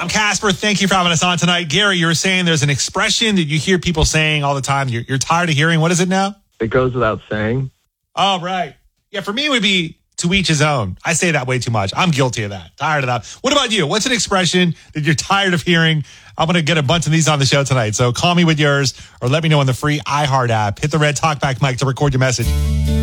I'm Casper. Thank you for having us on tonight. Gary, you were saying there's an expression that you hear people saying all the time. You're tired of hearing. What is it now? It goes without saying. Oh, right. Yeah, for me, it would be to each his own. I say that way too much. I'm guilty of that. Tired of that. What about you? What's an expression that you're tired of hearing? I'm going to get a bunch of these on the show tonight. So call me with yours or let me know on the free iHeart app. Hit the red talkback mic to record your message.